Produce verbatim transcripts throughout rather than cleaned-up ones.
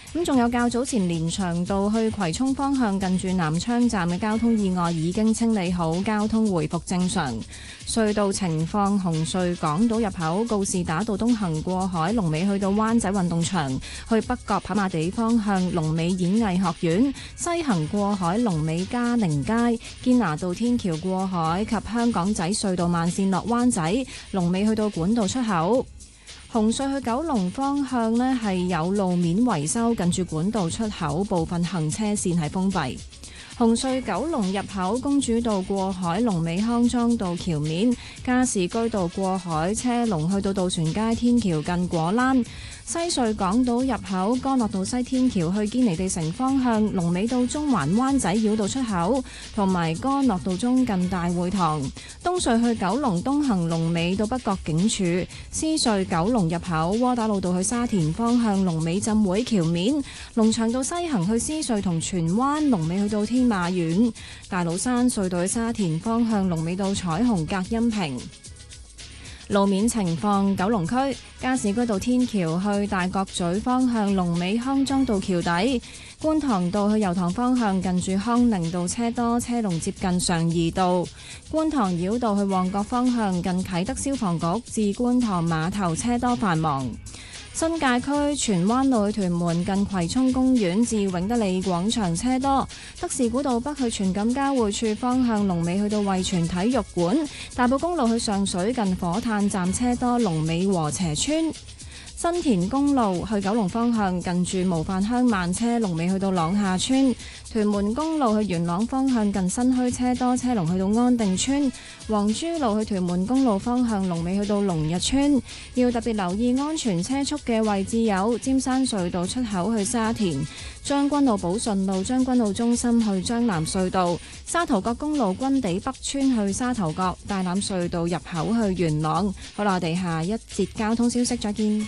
咁仲有較早前連翔道去葵涌方向近住南昌站嘅交通意外已經清理好，交通回復正常。隧道情況：紅隧港島入口告士打道東行過海，龍尾去到灣仔運動場；去北角跑馬地方向龍尾演藝學院，西行過海龍尾嘉寧街、堅拿道天橋過海及香港仔隧道慢線落灣仔，龍尾去到管道出口。紅隧去九龍方向呢係有路面維修，近住管道出口部分行車線係封閉。紅隧九龍入口公主道過海，龍尾康莊道橋面；加士居道過海車龍去到渡船街天橋近果欄。西隧港島入口干諾道西天橋去堅尼地城方向，龍尾到中環灣仔繞道出口，同埋干諾道中近大會堂。東隧去九龍東行龍尾到北角警署。獅隧九龍入口窩打老道去沙田方向，龍尾浸會橋面。龍翔道西行去獅隧同荃灣，龍尾去到天馬苑。大老山隧道去沙田方向，龍尾到彩虹隔音屏。路面情況：九龍區加士居道天橋去大角咀方向，龍尾康莊道橋底；觀塘道去油塘方向，近住康寧道車多，車龍接近常怡道；觀塘繞道去旺角方向，近啟德消防局至觀塘碼頭車多繁忙。新界區荃灣路去屯門近葵涌公園至永德利廣場車多，德士古道北去荃錦交匯處方向，龍尾去到惠泉體育館；大埔公路去上水近火炭站車多，龍尾禾輋邨。新田公路去九龍方向，近住模範鄉慢車，龍尾去到朗下村；屯門公路去元朗方向，近新墟車多，車龍去到安定村；黃珠路去屯門公路方向，龍尾去到龍日村。要特別留意安全車速嘅位置有尖山隧道出口去沙田、將軍澳寶順路將軍澳中心去將南隧道、沙頭角公路軍地北村去沙頭角、大欖隧道入口去元朗。好啦，我哋下一節交通消息再見。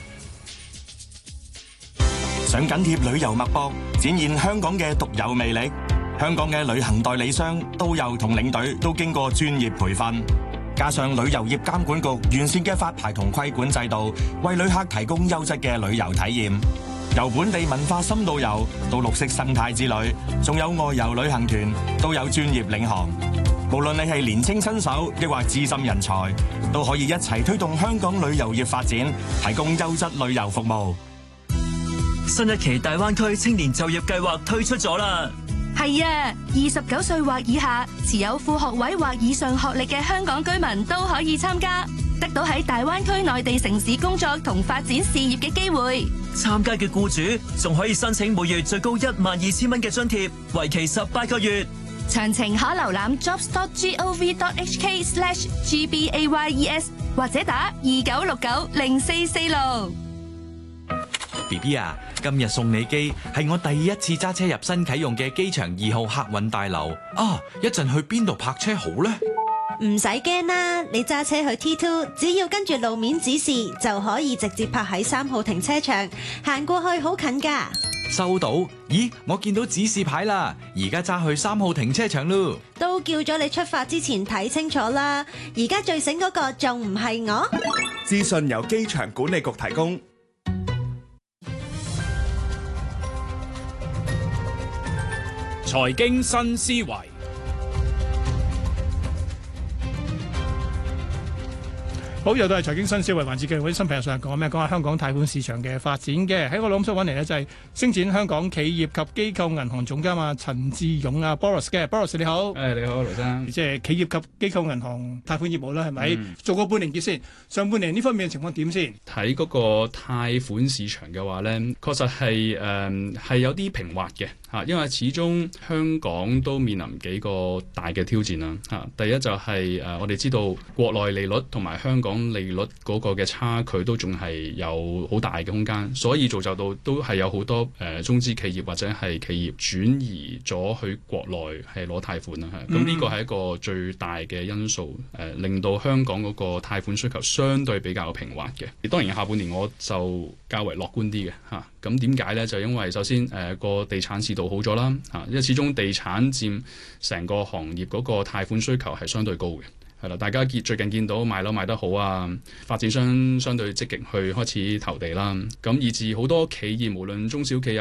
想緊貼旅遊脈搏，展現香港嘅獨有魅力。香港嘅旅行代理商、導遊同領隊都經過專業培訓，加上旅遊業監管局完善嘅發牌同規管制度，為旅客提供優質嘅旅遊體驗。由本地文化深度遊到綠色生態之旅，仲有外遊旅行團，都有專業領航。無論你係年青新手，抑或資深人才，都可以一齊推動香港旅遊業發展，提供優質旅遊服務。 新一期大灣區青年就業計劃推出咗啦！ 係啊，二十九歲或以下，持有副學位或以上學歷嘅香港居民都可以參加，得到喺大灣區內地城市工作同發展事業嘅機會。 參加嘅僱主仲可以申請每月最高一萬二千蚊嘅津貼，為期十八個月。 詳情可瀏覽 jobs dot gov dot hk slash gbayes 或者打二九六九零四四六。 B B 啊，今日送你機係我第一次揸車入新啟用嘅機場二號客運大樓啊！一陣去邊度泊車好呢？ 唔使驚啦，你揸車去 T 二，只要跟住路面指示就可以直接泊喺三號停車場，行過去好近噶。 收到。咦，我見到指示牌啦，而家揸去三號停車場咯。 都叫咗你出發之前睇清楚啦，而家最醒嗰個仲唔係我？ 資訊由機場管理局提供。 財經新思維，好，又到係財經新思維環節嘅嗰啲新朋友上嚟講咩？講下香港貸款市場嘅發展嘅。喺我諗想揾嚟呢，就係星展香港企業及機構銀行總監啊陳志勇啊 Boris 嘅 Boris 你好。 誒你好，盧生。 即係企業及機構銀行貸款業務啦，係咪？ 嗯、做過半年結先，上半年呢方面嘅情況點先？ 睇嗰個貸款市場嘅話咧，確實係誒係有啲平滑嘅嚇，因為始終香港都面臨幾個大嘅挑戰啦嚇。第一就係、是、誒、呃、我哋知道國內利率同埋香港利率嗰個嘅差距都仲係有好大嘅空間，所以造就到都係有好多誒、呃、中資企業或者係企業轉移咗去國內係攞貸款啦嚇。咁呢個係一個最大嘅因素，誒、呃、令到香港嗰個貸款需求相對比較平滑嘅。當然下半年我就較為樂觀啲嘅嚇。咁點解呢？就因為首先誒個、呃、地產市道好咗啦嚇，因為始終地產佔成個行業嗰個貸款需求係相對高嘅。係啦，大家見最近見到賣樓賣得好啊，發展商相對積極去開始投地啦，咁以至好多企業無論中小企